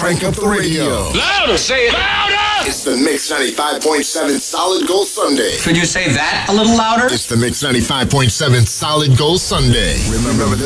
crank up the radio. Louder, say it louder! It's the Mix 95.7 Solid Gold Sunday. Could you say that a little louder? It's the Mix 95.7 Solid Gold Sunday. Remember